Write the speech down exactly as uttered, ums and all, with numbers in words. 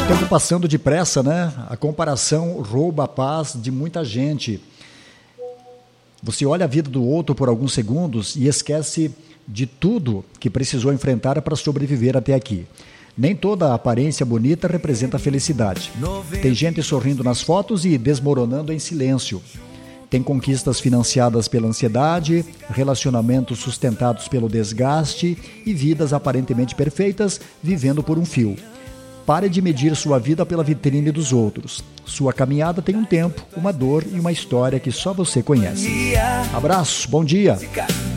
O tempo passando depressa, né? A comparação rouba a paz de muita gente. Você olha a vida do outro por alguns segundos e esquece de tudo que precisou enfrentar para sobreviver até aqui. Nem toda a aparência bonita representa felicidade. Tem gente sorrindo nas fotos e desmoronando em silêncio. Tem conquistas financiadas pela ansiedade, relacionamentos sustentados pelo desgaste e vidas aparentemente perfeitas vivendo por um fio. Pare de medir sua vida pela vitrine dos outros. Sua caminhada tem um tempo, uma dor e uma história que só você conhece. Abraço, bom dia.